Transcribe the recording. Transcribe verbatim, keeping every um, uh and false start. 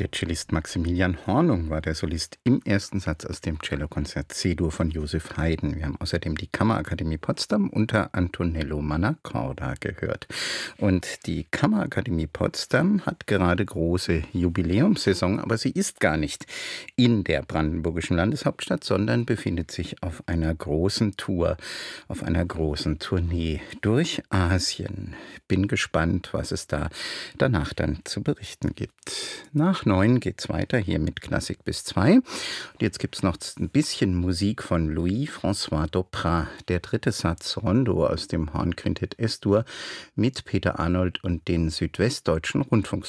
Der Cellist Maximilian Hornung war der Solist im ersten Satz aus dem Cellokonzert C-Dur von Joseph Haydn. Wir haben außerdem die Kammerakademie Potsdam unter Antonello Mannacorda gehört. Und die Kammerakademie Potsdam hat gerade große Jubiläumssaison, aber sie ist gar nicht in der brandenburgischen Landeshauptstadt, sondern befindet sich auf einer großen Tour, auf einer großen Tournee durch Asien. Bin gespannt, was es da danach dann zu berichten gibt. Nach neun geht's weiter hier mit Klassik bis zwei. Und jetzt gibt's noch ein bisschen Musik von Louis-François Doprat. Der dritte Satz Rondo aus dem Hornquintett S-Dur mit Peter Arnold und den Südwestdeutschen Rundfunksongs.